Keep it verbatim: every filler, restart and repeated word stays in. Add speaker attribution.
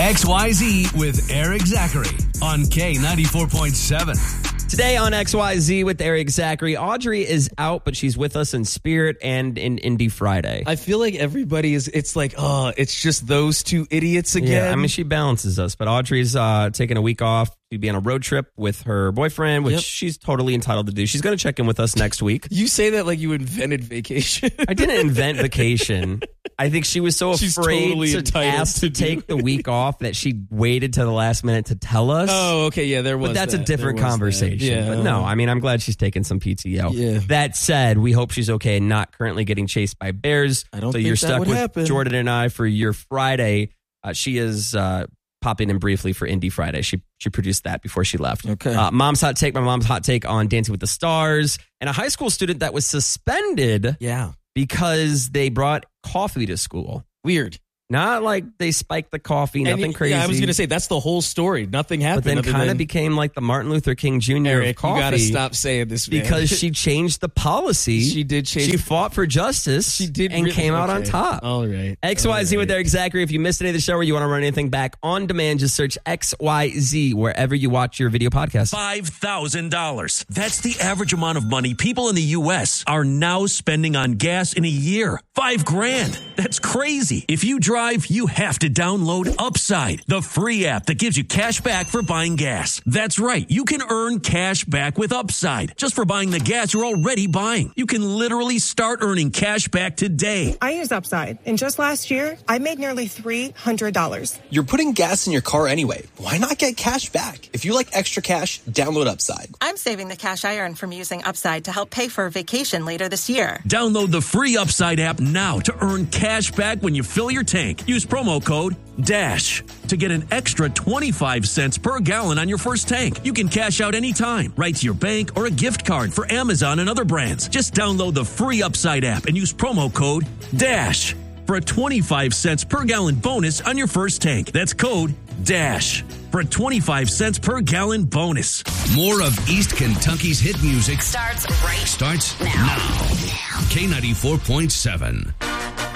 Speaker 1: X Y Z with Eric Zachary on K ninety-four point seven.
Speaker 2: Today on X Y Z with Eric Zachary, Audrey is out, but she's with us in spirit and in Indie Friday.
Speaker 3: I feel like everybody is, it's like, oh, it's just those two idiots again.
Speaker 2: Yeah, I mean, she balances us, but Audrey's uh, taking a week off to be on a road trip with her boyfriend, which
Speaker 3: Yep.
Speaker 2: she's totally entitled to do. She's going to check in with us next week.
Speaker 3: You say that like you invented vacation.
Speaker 2: I didn't invent vacation. I think she was so
Speaker 3: She's
Speaker 2: afraid
Speaker 3: totally
Speaker 2: to
Speaker 3: entitled
Speaker 2: ask
Speaker 3: to
Speaker 2: to take the week off that she waited to the last minute to tell us.
Speaker 3: Oh, okay, yeah, there was
Speaker 2: But that's
Speaker 3: that.
Speaker 2: a different
Speaker 3: There was
Speaker 2: conversation.
Speaker 3: that. Yeah.
Speaker 2: But no, I mean, I'm glad she's taking some P T O.
Speaker 3: Yeah.
Speaker 2: That said, we hope she's okay and not currently getting chased by bears.
Speaker 3: I don't
Speaker 2: so
Speaker 3: think
Speaker 2: you're
Speaker 3: that
Speaker 2: stuck
Speaker 3: would
Speaker 2: with
Speaker 3: happen.
Speaker 2: Jordan and I for your Friday. Uh, she is uh, popping in briefly for Indie Friday. She she produced that before she left.
Speaker 3: Okay.
Speaker 2: Uh, mom's hot take. My mom's hot take on Dancing with the Stars, and a high school student that was suspended
Speaker 3: Yeah.
Speaker 2: because they brought coffee to school.
Speaker 3: Weird.
Speaker 2: Not like they spiked the coffee, nothing
Speaker 3: And,
Speaker 2: crazy.
Speaker 3: Yeah, I was going to say, that's the whole story. Nothing happened.
Speaker 2: But then
Speaker 3: other
Speaker 2: kind of
Speaker 3: than-
Speaker 2: became like the Martin Luther King Junior
Speaker 3: Eric,
Speaker 2: of coffee.
Speaker 3: you got to stop saying this, man.
Speaker 2: Because she changed the policy.
Speaker 3: She did change-
Speaker 2: She fought for justice.
Speaker 3: She did
Speaker 2: and
Speaker 3: really-
Speaker 2: came out on
Speaker 3: okay.
Speaker 2: top.
Speaker 3: All right.
Speaker 2: X Y Z
Speaker 3: All
Speaker 2: with
Speaker 3: right.
Speaker 2: Eric Zachary. If you missed any of the show or you want to run anything back on demand, just search X Y Z wherever you watch your video podcast.
Speaker 4: five thousand dollars. That's the average amount of money people in the U S are now spending on gas in a year. Five grand. That's crazy. If you drive, you have to download Upside, the free app that gives you cash back for buying gas. That's right. You can earn cash back with Upside just for buying the gas you're already buying. You can literally start earning cash back today.
Speaker 5: I use Upside, and just last year, I made nearly three hundred dollars.
Speaker 6: You're putting gas in your car anyway. Why not get cash back? If you like extra cash, download Upside.
Speaker 7: I'm saving the cash I earn from using Upside to help pay for a vacation later this year.
Speaker 4: Download the free Upside app now to earn cash back when you fill your tank. Use promo code DASH to get an extra twenty-five cents per gallon on your first tank. You can cash out anytime, right to your bank or a gift card for Amazon and other brands. Just download the free Upside app and use promo code DASH for a twenty-five cents per gallon bonus on your first tank. That's code DASH for a twenty-five cents per gallon bonus.
Speaker 1: More of East Kentucky's hit music
Speaker 8: Starts right
Speaker 1: starts
Speaker 8: now.
Speaker 1: now. K ninety-four point seven.